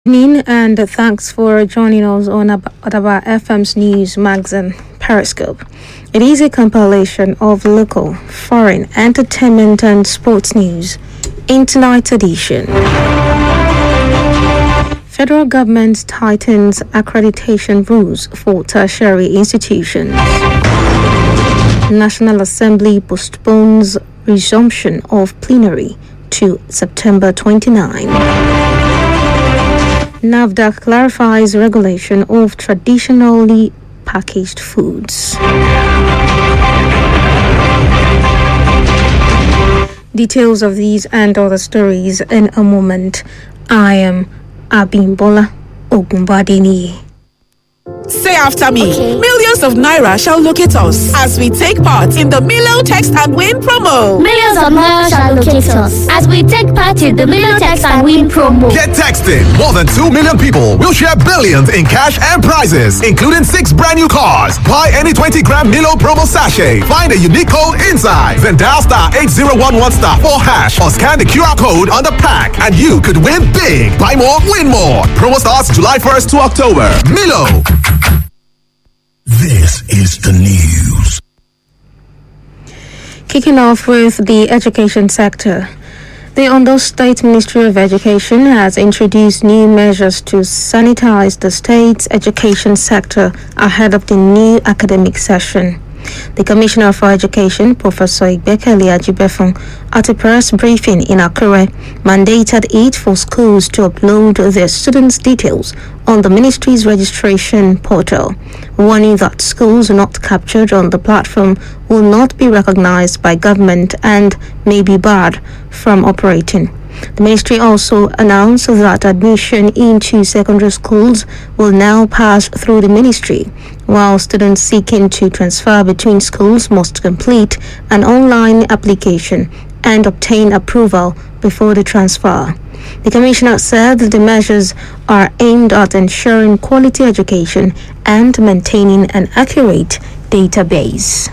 Evening and thanks for joining us on Adaba FM's news magazine Periscope. It is a compilation of local, foreign, entertainment and sports news in tonight's edition. Federal government tightens accreditation rules for tertiary institutions. National Assembly postpones resumption of plenary to September 29. NAFDAC clarifies regulation of traditionally packaged foods. Details of these and other stories in a moment. I am Abimbola Ogunbadeni. Say after me. Okay. Millions of naira shall locate us as we take part in the Milo Text and Win promo. Millions of naira shall locate us as we take part in the Milo Text and Win promo. Get texting. More than 2 million people will share billions in cash and prizes, including 6 brand new cars. Buy any 20-gram Milo promo sachet. Find a unique code inside. Then dial star 8011 star 4 hash or scan the QR code on the pack and you could win big. Buy more, win more. Promo starts July 1st to October. Milo. This is the news. Kicking off with the education sector. The Ondo State Ministry of Education has introduced new measures to sanitize the state's education sector ahead of the new academic session. The Commissioner for Education, Professor Igbekele Ajibefun, at a press briefing in Akure, mandated it for schools to upload their students' details on the ministry's registration portal, warning that schools not captured on the platform will not be recognized by government and may be barred from operating. The ministry also announced that admission into secondary schools will now pass through the ministry, while students seeking to transfer between schools must complete an online application and obtain approval before the transfer. The Commissioner said that the measures are aimed at ensuring quality education and maintaining an accurate database.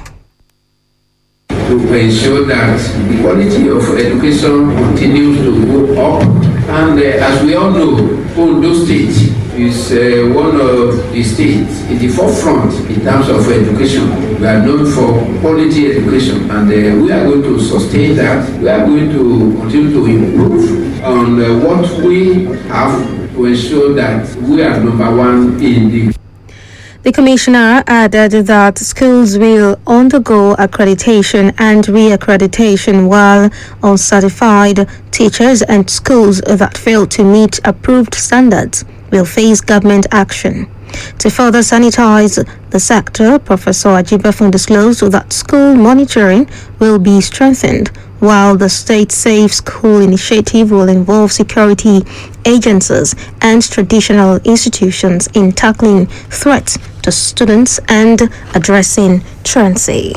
To ensure that the quality of education continues to go up. And as we all know, Ondo State is one of the states in the forefront in terms of education. We are known for quality education, and we are going to sustain that. We are going to continue to improve on what we have to ensure that we are number one in the. The Commissioner added that schools will undergo accreditation and re-accreditation, while uncertified teachers and schools that fail to meet approved standards will face government action. To further sanitize the sector, Professor Ajibefun disclosed that school monitoring will be strengthened, while the State Safe School initiative will involve security agencies and traditional institutions in tackling threats to students and addressing truancy.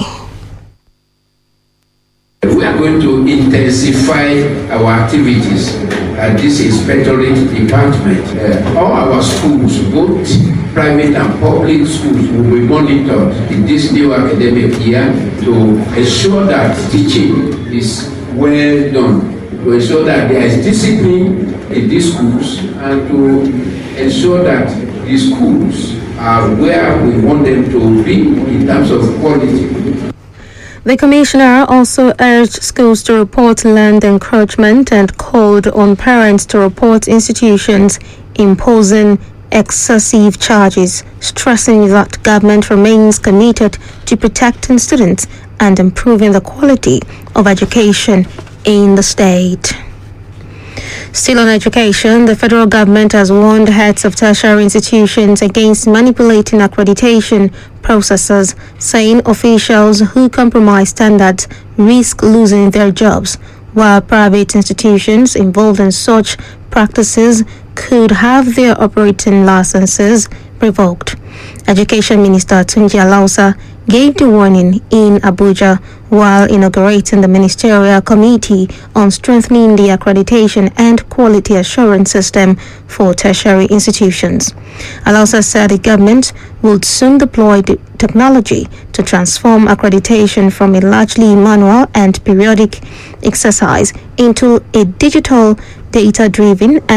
We are going to intensify our activities at this inspectorate department. All our schools, both private and public schools, will be monitored in this new academic year to ensure that teaching is well done, to ensure that there is discipline in these schools, and to ensure that the schools are where we want them to be in terms of quality. The Commissioner also urged schools to report land encroachment and called on parents to report institutions imposing excessive charges, stressing that government remains committed to protecting students and improving the quality of education in the state. Still on education, the federal government has warned heads of tertiary institutions against manipulating accreditation processes, saying officials who compromise standards risk losing their jobs, while private institutions involved in such practices could have their operating licenses revoked. Education Minister Tunji Alausa gave the warning in Abuja while inaugurating the Ministerial Committee on Strengthening the Accreditation and Quality Assurance System for Tertiary Institutions. Alausa said the government would soon deploy the technology to transform accreditation from a largely manual and periodic exercise into a digital, data-driven and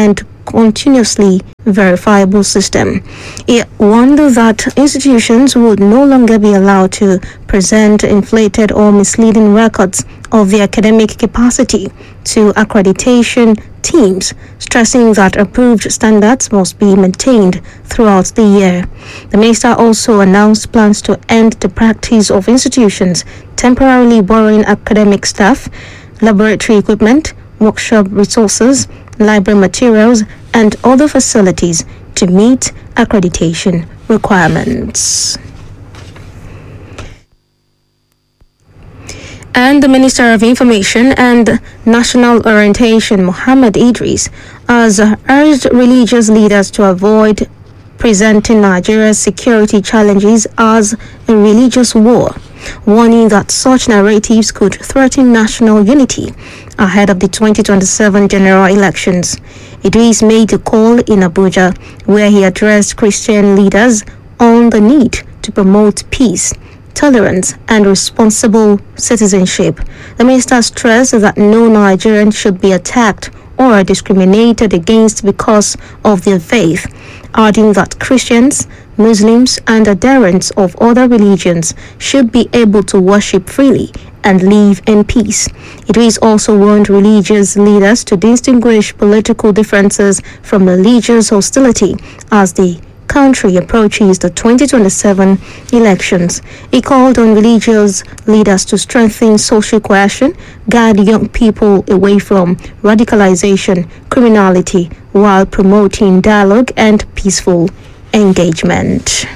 continuously verifiable system. It warned that institutions would no longer be allowed to present inflated or misleading records of their academic capacity to accreditation teams, stressing that approved standards must be maintained throughout the year. The minister also announced plans to end the practice of institutions temporarily borrowing academic staff, laboratory equipment, workshop resources, library materials, and other facilities to meet accreditation requirements. And the Minister of Information and National Orientation, Mohammed Idris, has urged religious leaders to avoid presenting Nigeria's security challenges as a religious war, warning that such narratives could threaten national unity ahead of the 2027 general elections. Idris made the call in Abuja, where he addressed Christian leaders on the need to promote peace, tolerance, and responsible citizenship. The minister stressed that no Nigerian should be attacked or discriminated against because of their faith, adding that Christians, Muslims, and adherents of other religions should be able to worship freely and live in peace. Idris also warned religious leaders to distinguish political differences from religious hostility as the country approaches the 2027 elections. He called on religious leaders to strengthen social cohesion, guide young people away from radicalization, criminality, while promoting dialogue and peaceful engagement.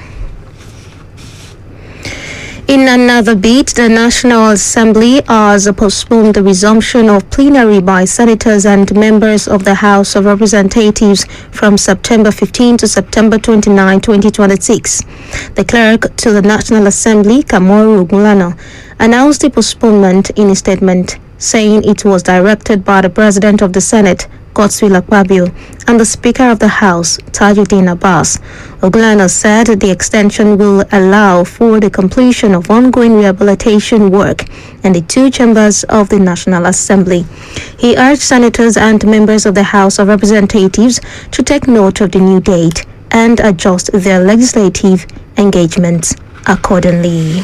In another bit, the National Assembly has postponed the resumption of plenary by senators and members of the House of Representatives from September 15 to September 29, 2026. The clerk to the National Assembly, Kamoru Ogunlana, announced the postponement in a statement, saying it was directed by the President of the Senate, Godswill Akpabio, and the Speaker of the House, Tajuddin Abbas. Ogunlana said the extension will allow for the completion of ongoing rehabilitation work in the two chambers of the National Assembly. He urged senators and members of the House of Representatives to take note of the new date and adjust their legislative engagements accordingly.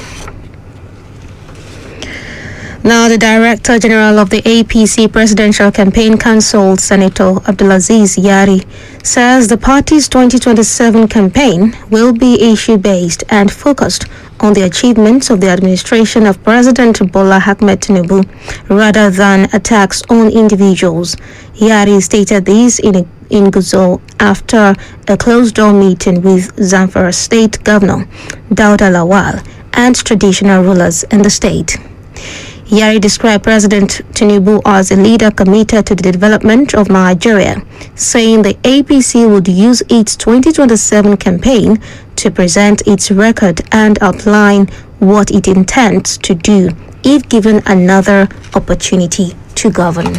Now, the Director General of the APC Presidential Campaign Council, Senator Abdulaziz Yari, says the party's 2027 campaign will be issue-based and focused on the achievements of the administration of President Bola Ahmed Tinubu rather than attacks on individuals. Yari stated this in Gusau after a closed-door meeting with Zamfara State Governor Dauda Lawal and traditional rulers in the state. Yari described President Tinubu as a leader committed to the development of Nigeria, saying the APC would use its 2027 campaign to present its record and outline what it intends to do if given another opportunity to govern.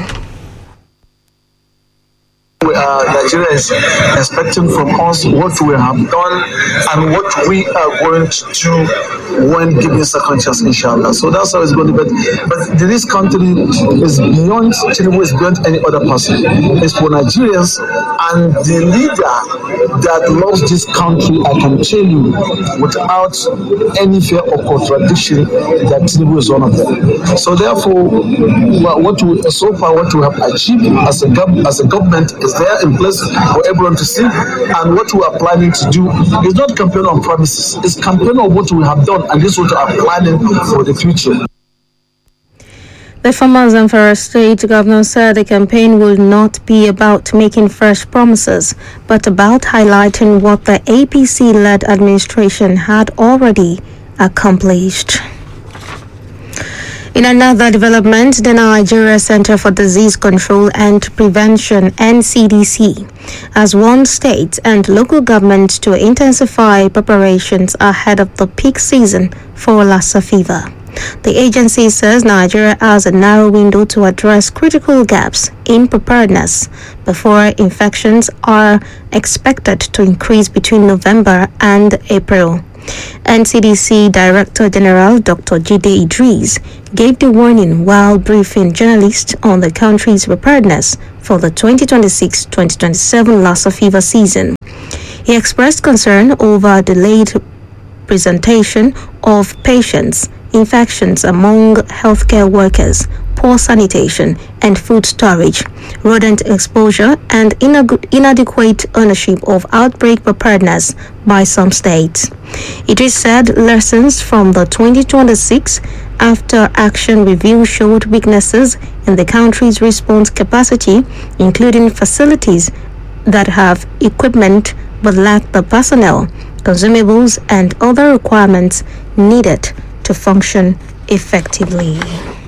We are Nigerians expecting from us what we have done and what we are going to do when given second chance, inshallah. So that's how it's going to be. But this country is beyond Tinubu, is beyond any other person. It's for Nigerians, and the leader that loves this country, I can tell you without any fear or contradiction, that Tinubu is one of them. So therefore, what we have achieved as a government is there in place for everyone to see, and what we are planning to do is not campaign on promises, it's campaign on what we have done, and this is what we are planning for the future. The former Zamfara State Governor said the campaign will not be about making fresh promises, but about highlighting what the APC-led administration had already accomplished. In another development, the Nigeria Center for Disease Control and Prevention, NCDC, has warned states and local governments to intensify preparations ahead of the peak season for Lassa fever. The agency says Nigeria has a narrow window to address critical gaps in preparedness before infections are expected to increase between November and April. NCDC Director General Dr. Jide Idris gave the warning while briefing journalists on the country's preparedness for the 2026-2027 Lassa fever season. He expressed concern over delayed presentation of patients, infections among healthcare workers, poor sanitation and food storage, rodent exposure, and inadequate ownership of outbreak preparedness by some states. It is said lessons from the 2026 After Action Review showed weaknesses in the country's response capacity, including facilities that have equipment but lack the personnel, consumables, and other requirements needed to function effectively.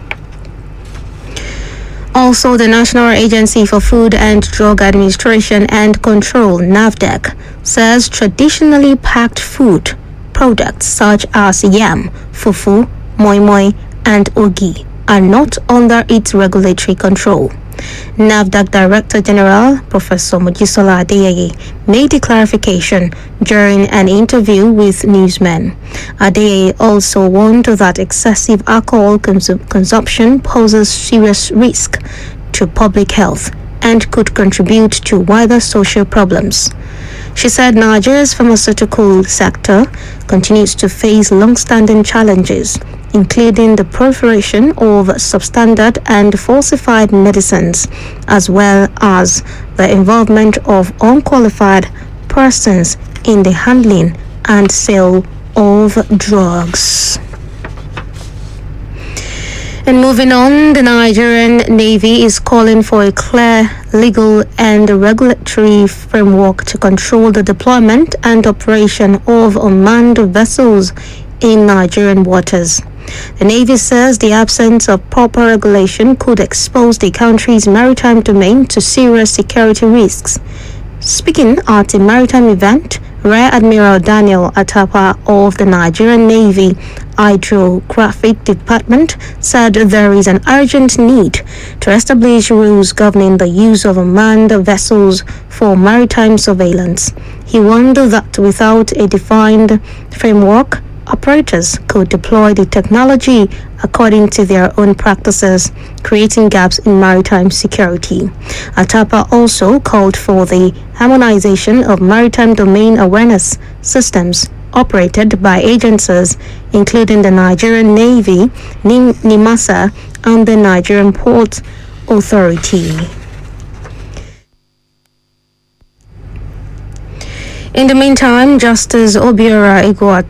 Also, the National Agency for Food and Drug Administration and Control, NAFDAC, says traditionally packed food products such as yam, fufu, moi moi, and ogi are not under its regulatory control. NAFDAC Director General Professor Mojisola Adeyeye made the clarification during an interview with newsmen. Adeyeye also warned that excessive alcohol consumption poses serious risk to public health and could contribute to wider social problems. She said Nigeria's pharmaceutical sector continues to face long-standing challenges, including the proliferation of substandard and falsified medicines, as well as the involvement of unqualified persons in the handling and sale of drugs. And moving on, the Nigerian Navy is calling for a clear legal and regulatory framework to control the deployment and operation of unmanned vessels in Nigerian waters. The Navy says the absence of proper regulation could expose the country's maritime domain to serious security risks. Speaking at a maritime event, Rear Admiral Daniel Atapa of the Nigerian Navy Hydrographic Department said there is an urgent need to establish rules governing the use of unmanned vessels for maritime surveillance. He warned that without a defined framework, operators could deploy the technology according to their own practices, creating gaps in maritime security. Atapa also called for the harmonization of maritime domain awareness systems operated by agencies including the Nigerian Navy, NIMASA, and the Nigerian Port Authority. In the meantime, Justice Obiora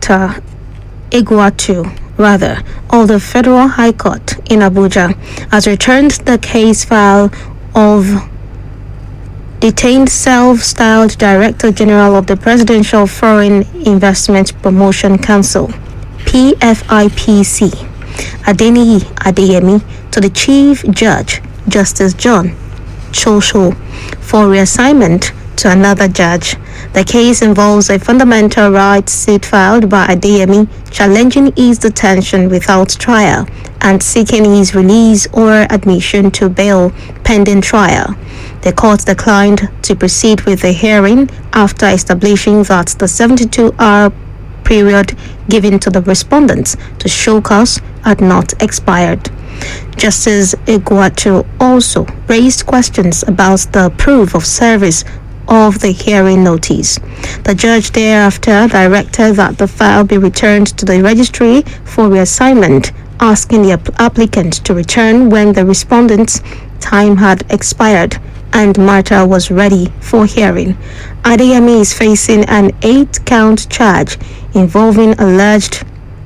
Egwuatu of the Federal High Court in Abuja has returned the case file of detained self-styled Director General of the Presidential Foreign Investment Promotion Council, PFIPC, Adeniyi Adeyemi, to the Chief Judge, Justice John Chosho, for reassignment to another judge. The case involves a fundamental rights suit filed by Adeyemi challenging his detention without trial and seeking his release or admission to bail pending trial. The court declined to proceed with the hearing after establishing that the 72-hour period given to the respondents to show cause had not expired. Justice Egwuatu also raised questions about the proof of service of the hearing notice. The judge thereafter directed that the file be returned to the registry for reassignment, asking the applicant to return when the respondent's time had expired and matter was ready for hearing. Adeyemi is facing an 8-count charge involving alleged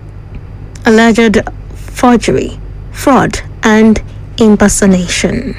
forgery, fraud, and impersonation.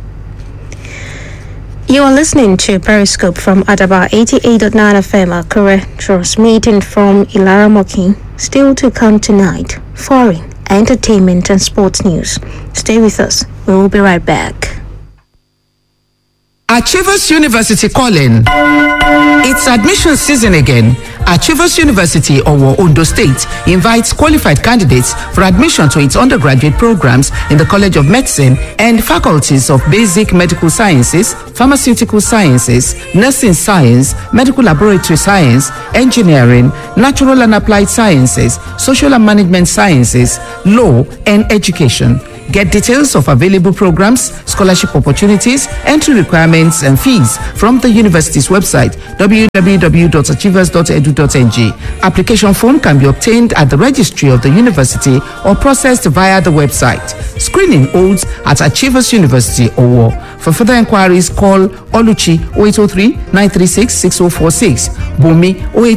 You are listening to Periscope from Adaba 88.9 FM Akure, transmitting from Ilaramoki. Still to come tonight, foreign, entertainment and sports news. Stay with us. We will be right back. Achievers University calling. It's admission season again. Achievers University, Owo, Ondo State, invites qualified candidates for admission to its undergraduate programs in the College of Medicine and faculties of Basic Medical Sciences, Pharmaceutical Sciences, Nursing Science, Medical Laboratory Science, Engineering, Natural and Applied Sciences, Social and Management Sciences, Law, and Education. Get details of available programs, scholarship opportunities, entry requirements, and fees from the university's website, www.achievers.edu.ng. Application form can be obtained at the registry of the university or processed via the website. Screening holds at Achievers University, Owo. For further inquiries, call Oluchi 0803-936-6046, Bumi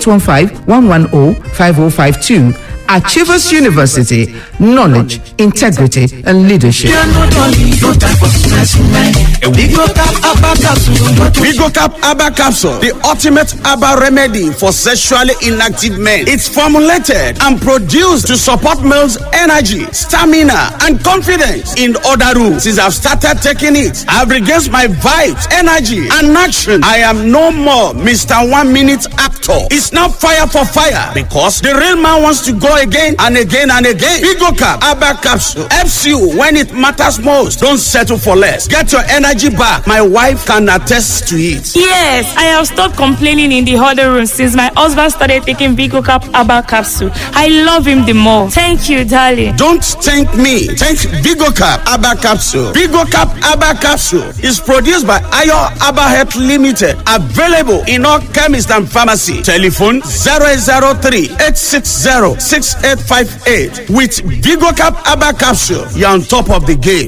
0815-110-5052. Achievers University, knowledge, integrity, and leadership. Vigocap Abba Capsule, the ultimate Abba remedy for sexually inactive men. It's formulated and produced to support males' energy, stamina, and confidence. In other rooms, since I've started taking it, I've regained my vibes, energy, and action. I am no more Mr. 1 Minute Actor. It's now fire for fire because the real man wants to go again and again and again. Vigocap Abba Capsule helps you when it matters most. Don't settle for less. Get your energy back. My wife can attest to it. Yes, I have stopped complaining in the huddle room since my husband started taking Vigocap Abba Capsule. I love him the more. Thank you, darling. Don't thank me. Thank Vigocap Abba Capsule. Vigocap Abba Capsule is produced by Ayo Abba Health Limited. Available in all chemists and pharmacy. Telephone 0803-860-6858. With Vigocap Abba Capsule, you're on top of the game.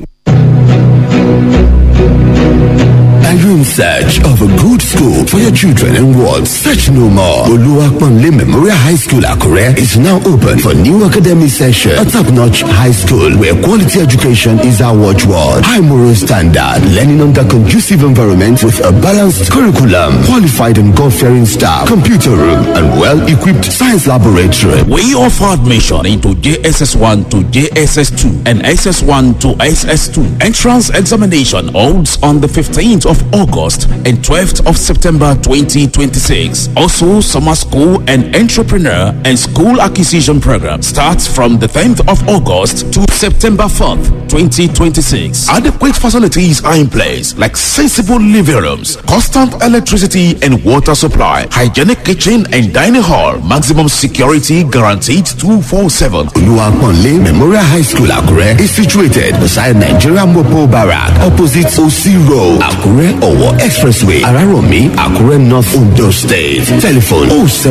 Are you in search of a good school for your children and wards? Search no more. Oluwaponle Memorial High School Akure is now open for new academic session. A top-notch high school where quality education is our watchword. High moral standard, learning under conducive environment with a balanced curriculum, qualified and God-fearing staff, computer room, and well-equipped science laboratory. We offer admission into JSS1 to JSS2 and SS1 to SS2. Entrance examination holds on the 15th of August and 12th of September 2026. Also, summer school and entrepreneur and school acquisition program starts from the 10th of August to September 4th, 2026. Adequate facilities are in place like sensible living rooms, constant electricity and water supply, hygienic kitchen and dining hall, maximum security guaranteed 247. Oluwaponle Memorial High School Akure is situated beside Nigeria Mopo Barrack, opposite OC Road, Akure Owo Expressway, Araromi, Akure North, Ondo State. Telephone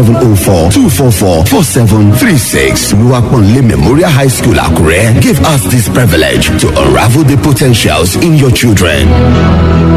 0704-244-4736. Oluwaponle Memorial High School Akure. Give us this privilege to unravel the potentials in your children.